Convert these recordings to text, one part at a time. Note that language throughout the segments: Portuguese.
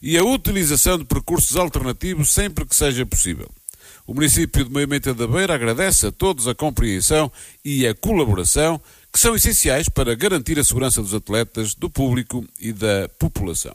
e a utilização de percursos alternativos sempre que seja possível. O município de Moimenta da Beira agradece a todos a compreensão e a colaboração que são essenciais para garantir a segurança dos atletas, do público e da população.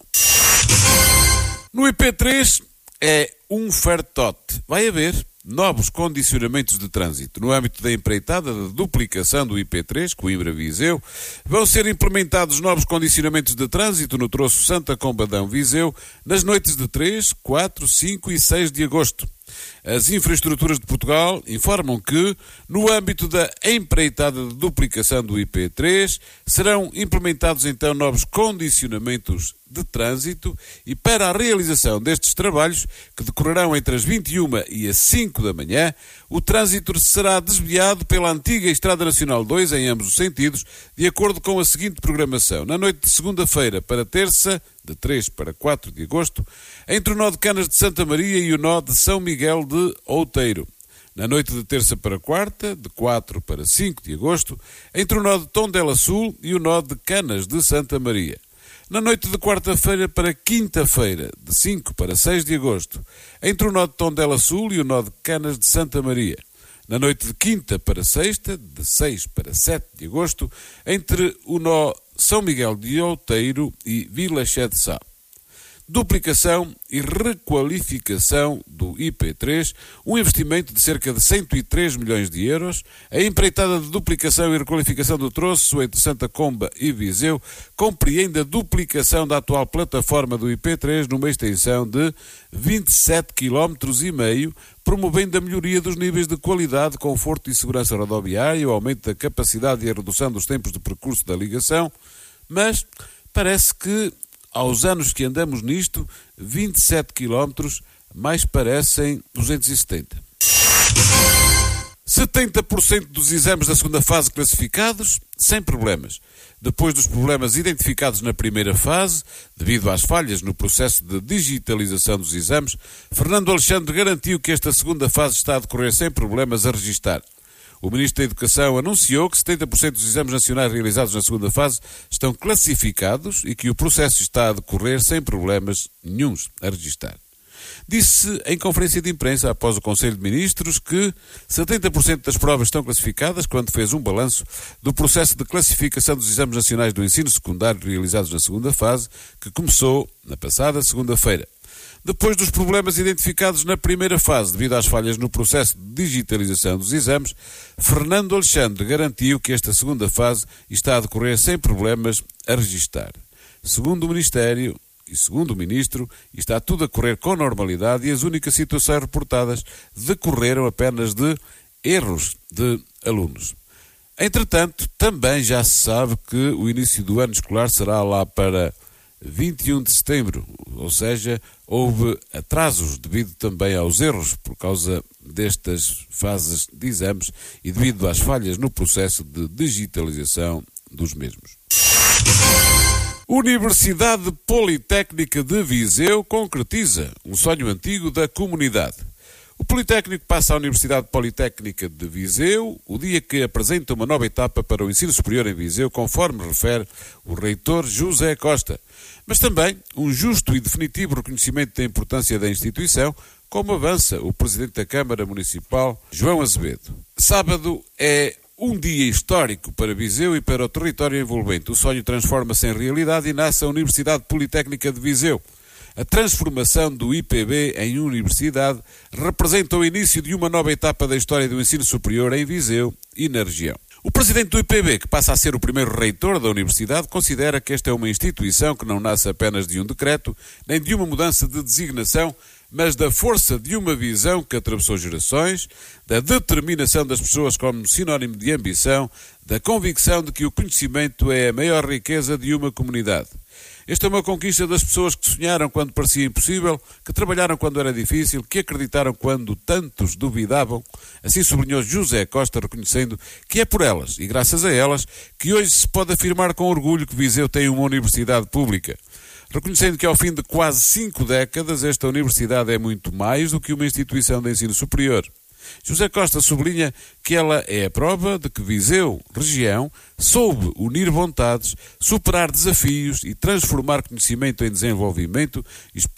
No IP3 é um fertote. Vai haver novos condicionamentos de trânsito. No âmbito da empreitada de duplicação do IP3, Coimbra-Viseu, vão ser implementados novos condicionamentos de trânsito no troço Santa Combadão-Viseu nas noites de 3, 4, 5 e 6 de agosto. As infraestruturas de Portugal informam que, no âmbito da empreitada de duplicação do IP3, serão implementados então novos condicionamentos de trânsito e para a realização destes trabalhos, que decorrerão entre as 21 e as 5 da manhã, o trânsito será desviado pela antiga Estrada Nacional 2 em ambos os sentidos, de acordo com a seguinte programação. Na noite de segunda-feira para terça, de 3 para 4 de agosto, entre o nó de Canas de Santa Maria e o nó de São Miguel de Outeiro. Na noite de terça para quarta, de 4 para 5 de agosto, entre o nó de Tondela Sul e o nó de Canas de Santa Maria. Na noite de quarta-feira para quinta-feira, de 5 para 6 de agosto, entre o nó de Tondela Sul e o nó de Canas de Santa Maria. Na noite de quinta para sexta, de 6 para 7 de agosto, entre o nó São Miguel de Outeiro e VilaChé de Sá. Duplicação e requalificação do IP3, um investimento de cerca de 103 milhões de euros. A empreitada de duplicação e requalificação do troço entre Santa Comba e Viseu compreende a duplicação da atual plataforma do IP3 numa extensão de 27,5 km, promovendo a melhoria dos níveis de qualidade, conforto e segurança rodoviária, o aumento da capacidade e a redução dos tempos de percurso da ligação, mas parece que aos anos que andamos nisto, 27 km mais parecem 270. 70% dos exames da segunda fase classificados, sem problemas. Depois dos problemas identificados na primeira fase, devido às falhas no processo de digitalização dos exames, Fernando Alexandre garantiu que esta segunda fase está a decorrer sem problemas a registar. O Ministro da Educação anunciou que 70% dos exames nacionais realizados na segunda fase estão classificados e que o processo está a decorrer sem problemas nenhuns a registar. Disse em conferência de imprensa após o Conselho de Ministros que 70% das provas estão classificadas quando fez um balanço do processo de classificação dos exames nacionais do ensino secundário realizados na segunda fase, que começou na passada segunda-feira. Depois dos problemas identificados na primeira fase devido às falhas no processo de digitalização dos exames, Fernando Alexandre garantiu que esta segunda fase está a decorrer sem problemas a registar. Segundo o Ministério e segundo o Ministro, está tudo a correr com normalidade e as únicas situações reportadas decorreram apenas de erros de alunos. Entretanto, também já se sabe que o início do ano escolar será lá para 21 de setembro, ou seja, houve atrasos devido também aos erros por causa destas fases de exames e devido às falhas no processo de digitalização dos mesmos. Universidade Politécnica de Viseu concretiza um sonho antigo da comunidade. O Politécnico passa à Universidade Politécnica de Viseu o dia que apresenta uma nova etapa para o ensino superior em Viseu, conforme refere o reitor José Costa, mas também um justo e definitivo reconhecimento da importância da instituição, como avança o Presidente da Câmara Municipal, João Azevedo. Sábado é um dia histórico para Viseu e para o território envolvente. O sonho transforma-se em realidade e nasce a Universidade Politécnica de Viseu. A transformação do IPB em universidade representa o início de uma nova etapa da história do ensino superior em Viseu e na região. O presidente do IPB, que passa a ser o primeiro reitor da universidade, considera que esta é uma instituição que não nasce apenas de um decreto, nem de uma mudança de designação, mas da força de uma visão que atravessou gerações, da determinação das pessoas como sinónimo de ambição, da convicção de que o conhecimento é a maior riqueza de uma comunidade. Esta é uma conquista das pessoas que sonharam quando parecia impossível, que trabalharam quando era difícil, que acreditaram quando tantos duvidavam. Assim sublinhou José Costa, reconhecendo que é por elas, e graças a elas, que hoje se pode afirmar com orgulho que Viseu tem uma universidade pública. Reconhecendo que ao fim de quase 5 décadas, esta universidade é muito mais do que uma instituição de ensino superior. José Costa sublinha que ela é a prova de que Viseu, região, soube unir vontades, superar desafios e transformar conhecimento em desenvolvimento,